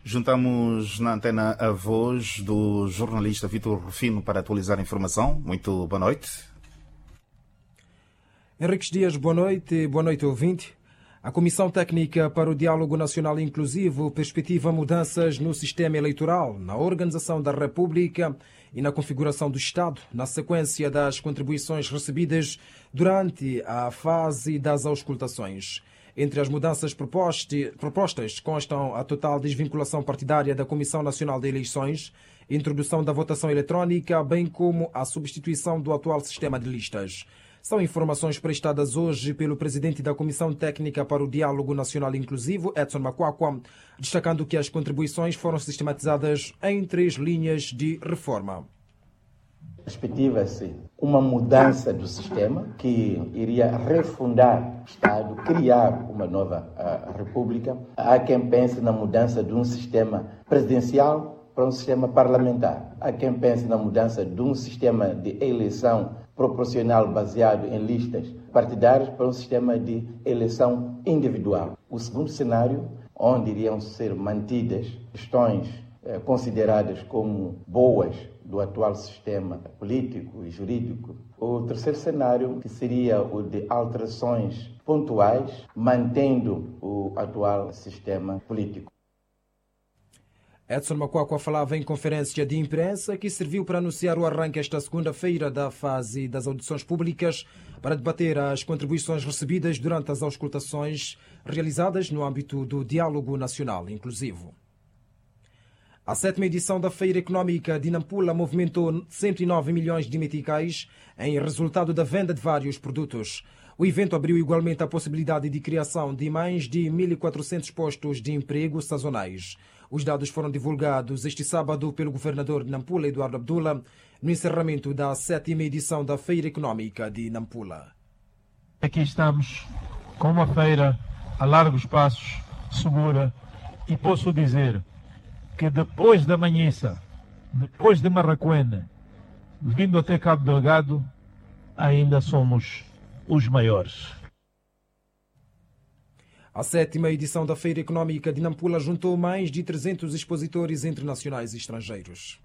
Juntamos na antena a voz do jornalista Vítor Rufino para atualizar a informação. Muito boa noite. Henriques Dias, boa noite ouvinte. A Comissão Técnica para o Diálogo Nacional Inclusivo perspectiva mudanças no sistema eleitoral, na organização da República e na configuração do Estado, na sequência das contribuições recebidas durante a fase das auscultações. Entre as mudanças propostas constam a total desvinculação partidária da Comissão Nacional de Eleições, introdução da votação eletrónica, bem como a substituição do atual sistema de listas. São informações prestadas hoje pelo presidente da Comissão Técnica para o Diálogo Nacional Inclusivo, Edson Makwakwa, destacando que as contribuições foram sistematizadas em 3 linhas de reforma. Perspectiva-se uma mudança do sistema que iria refundar o Estado, criar uma nova república. Há quem pense na mudança de um sistema presidencial para um sistema parlamentar. Há quem pense na mudança de um sistema de eleição proporcional baseado em listas partidárias para um sistema de eleição individual. O segundo cenário, onde iriam ser mantidas questões consideradas como boas do atual sistema político e jurídico. O terceiro cenário, que seria o de alterações pontuais, mantendo o atual sistema político. Edson Makwakwa falava em conferência de imprensa que serviu para anunciar o arranque esta segunda-feira da fase das audições públicas para debater as contribuições recebidas durante as auscultações realizadas no âmbito do Diálogo Nacional Inclusivo. A 7ª edição da Feira Económica de Nampula movimentou 109 milhões de meticais em resultado da venda de vários produtos. O evento abriu igualmente a possibilidade de criação de mais de 1.400 postos de emprego sazonais. Os dados foram divulgados este sábado pelo governador de Nampula, Eduardo Abdullah, no encerramento da 7ª edição da Feira Económica de Nampula. Aqui estamos com uma feira a largos passos, segura, e posso dizer que depois da Manhissa, depois de Marraquena, vindo até Cabo Delgado, ainda somos os maiores. A 7ª edição da Feira Económica de Nampula juntou mais de 300 expositores internacionais e estrangeiros.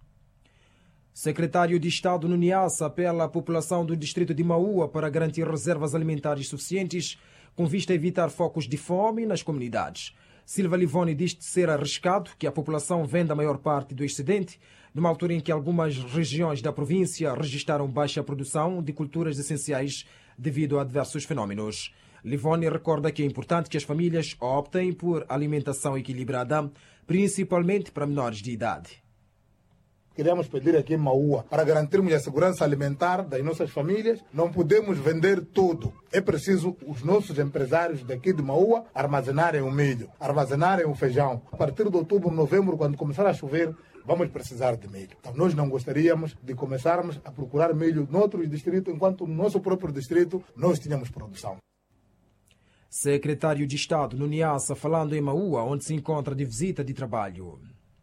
Secretário de Estado no Niassa apela à população do distrito de Maua para garantir reservas alimentares suficientes com vista a evitar focos de fome nas comunidades. Silva Livoni diz ser arriscado que a população venda a maior parte do excedente, numa altura em que algumas regiões da província registraram baixa produção de culturas essenciais devido a diversos fenómenos. Livoni recorda que é importante que as famílias optem por alimentação equilibrada, principalmente para menores de idade. Queremos pedir aqui em Maua para garantirmos a segurança alimentar das nossas famílias. Não podemos vender tudo. É preciso os nossos empresários daqui de Maua armazenarem o milho, armazenarem o feijão. A partir de outubro, novembro, quando começar a chover, vamos precisar de milho. Então, nós não gostaríamos de começarmos a procurar milho noutros distritos, enquanto no nosso próprio distrito nós tínhamos produção. Secretário de Estado no Niassa falando em Maua, onde se encontra de visita de trabalho.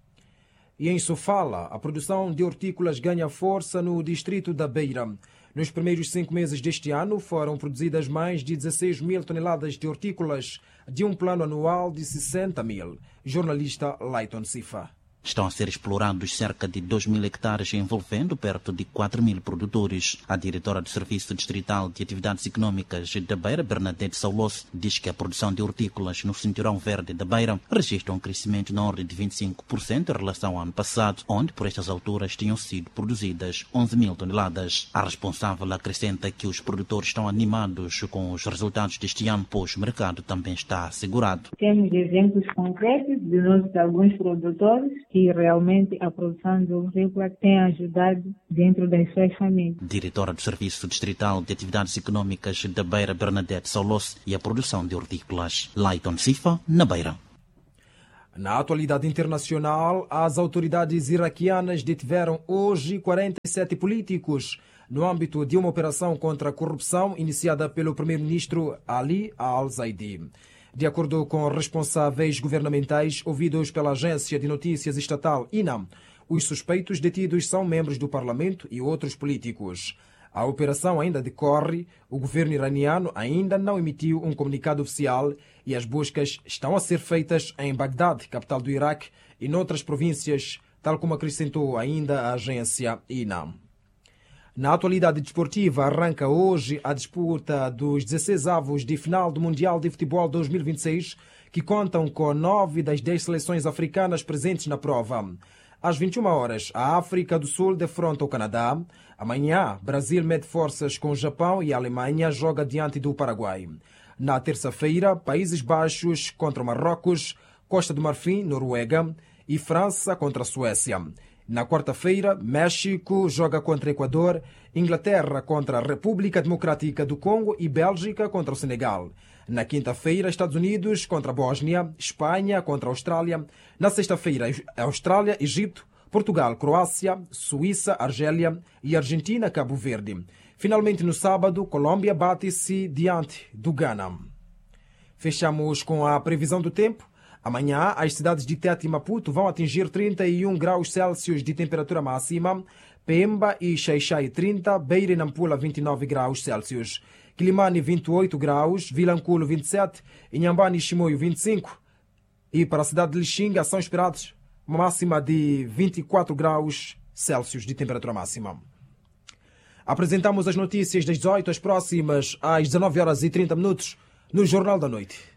E em Sofala, a produção de hortícolas ganha força no distrito da Beira. Nos primeiros 5 meses deste ano foram produzidas mais de 16 mil toneladas de hortícolas, de um plano anual de 60 mil. Jornalista Layton Sifa. Estão a ser explorados cerca de 2.000 hectares, envolvendo perto de 4.000 produtores. A diretora do Serviço Distrital de Atividades Econômicas da Beira, Bernadette Saulos, diz que a produção de hortícolas no Cinturão Verde da Beira registra um crescimento na ordem de 25% em relação ao ano passado, onde por estas alturas tinham sido produzidas 11.000 toneladas. A responsável acrescenta que os produtores estão animados com os resultados deste ano, pois o mercado também está assegurado. Temos exemplos concretos de alguns produtores que realmente a produção de hortícola tem ajudado dentro das suas famílias. Diretora do Serviço Distrital de Atividades Econômicas da Beira, Bernadette Saulos, e a produção de hortícolas. Layton Sifa, na Beira. Na atualidade internacional, as autoridades iraquianas detiveram hoje 47 políticos no âmbito de uma operação contra a corrupção iniciada pelo primeiro-ministro Ali Al-Zaidi. De acordo com responsáveis governamentais ouvidos pela agência de notícias estatal INA, os suspeitos detidos são membros do Parlamento e outros políticos. A operação ainda decorre, o governo iraniano ainda não emitiu um comunicado oficial e as buscas estão a ser feitas em Bagdade, capital do Iraque, e noutras províncias, tal como acrescentou ainda a agência INA. Na atualidade desportiva, arranca hoje a disputa dos 16avos de final do Mundial de Futebol 2026, que contam com 9 das 10 seleções africanas presentes na prova. Às 21 horas, a África do Sul defronta o Canadá. Amanhã, Brasil mede forças com o Japão e a Alemanha joga diante do Paraguai. Na terça-feira, Países Baixos contra o Marrocos, Costa do Marfim, Noruega e França contra a Suécia. Na quarta-feira, México joga contra Equador, Inglaterra contra a República Democrática do Congo e Bélgica contra o Senegal. Na quinta-feira, Estados Unidos contra a Bósnia, Espanha contra a Austrália. Na sexta-feira, Austrália, Egito, Portugal, Croácia, Suíça, Argélia e Argentina, Cabo Verde. Finalmente, no sábado, Colômbia bate-se diante do Ghana. Fechamos com a previsão do tempo. Amanhã, as cidades de Tete e Maputo vão atingir 31 graus Celsius de temperatura máxima, Pemba e Xai-Xai 30, Beira e Nampula 29 graus Celsius, Quilimane 28 graus, Vilanculo 27, Inhambane e Chimoio 25 e para a cidade de Lixinga são esperados uma máxima de 24 graus Celsius de temperatura máxima. Apresentamos as notícias das 18 às próximas às 19 horas e 30 minutos no Jornal da Noite.